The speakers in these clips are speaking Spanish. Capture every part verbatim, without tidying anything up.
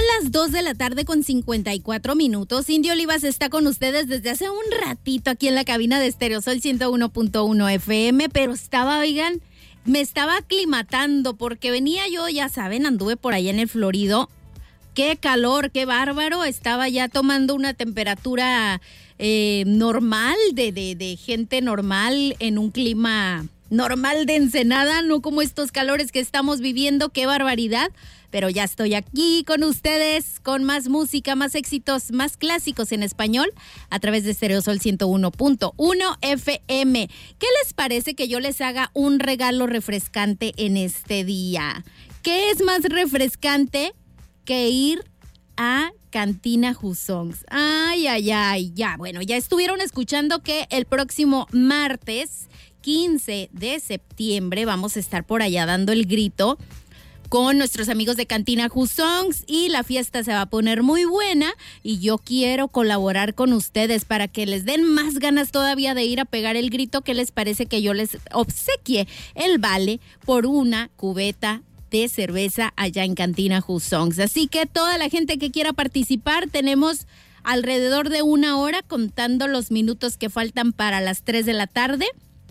las dos de la tarde con cincuenta y cuatro minutos. Cindy Olivas está con ustedes desde hace un ratito aquí en la cabina de Stereo Sol ciento uno punto uno F M, pero estaba, oigan, me estaba aclimatando porque venía yo, ya saben, anduve por allá en el Florido. Qué calor, qué bárbaro. Estaba ya tomando una temperatura eh, normal, de, de, de gente normal en un clima normal de Ensenada, no como estos calores que estamos viviendo. Qué barbaridad. Pero ya estoy aquí con ustedes, con más música, más éxitos, más clásicos en español a través de Stereo Sol ciento uno punto uno F M. ¿Qué les parece que yo les haga un regalo refrescante en este día? ¿Qué es más refrescante que ir a Cantina Jusongs? Ay, ay, ay, ya. Bueno, ya estuvieron escuchando que el próximo martes quince de septiembre vamos a estar por allá dando el grito con nuestros amigos de Cantina Jusongs y la fiesta se va a poner muy buena y yo quiero colaborar con ustedes para que les den más ganas todavía de ir a pegar el grito. ¿Qué les parece que yo les obsequie el vale por una cubeta de cerveza allá en Cantina Jusongs? Así que toda la gente que quiera participar, tenemos alrededor de una hora contando los minutos que faltan para las tres de la tarde.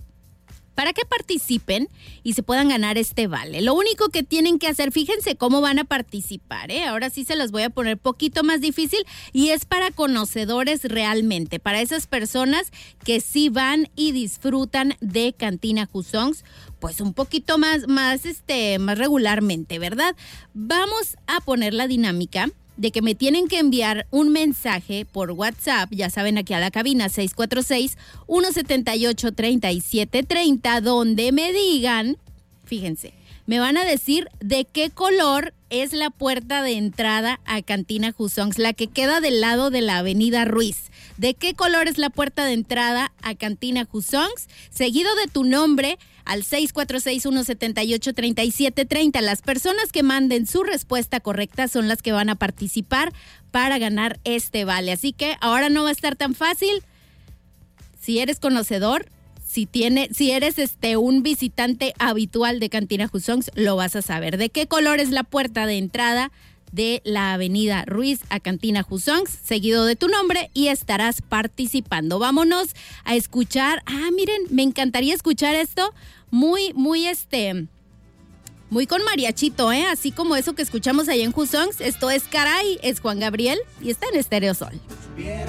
Para que participen y se puedan ganar este vale. Lo único que tienen que hacer, fíjense cómo van a participar, ¿eh? Ahora sí se los voy a poner poquito más difícil y es para conocedores realmente, para esas personas que sí van y disfrutan de Cantina Jusongs, pues un poquito más, más, este, más regularmente, ¿verdad? Vamos a poner la dinámica de que me tienen que enviar un mensaje por WhatsApp, ya saben, aquí a la cabina seis cuatro seis, uno siete ocho, tres siete tres cero, donde me digan, fíjense, me van a decir de qué color es la puerta de entrada a Cantina Jusongs, la que queda del lado de la Avenida Ruiz. ¿De qué color es la puerta de entrada a Cantina Jusongs? Seguido de tu nombre al seis cuatro seis, uno siete ocho, tres siete tres cero. Las personas que manden su respuesta correcta son las que van a participar para ganar este vale. Así que ahora no va a estar tan fácil. Si eres conocedor, si tiene, si eres este un visitante habitual de Cantina Jusongs, lo vas a saber. ¿De qué color es la puerta de entrada de la Avenida Ruiz a Cantina Jusongs? Seguido de tu nombre y estarás participando. Vámonos a escuchar. Ah, miren, me encantaría escuchar esto. Muy, muy este, muy con mariachito, ¿eh? Así como eso que escuchamos allá en Jusongs. Esto es Caray, es Juan Gabriel y está en Stereo Sol.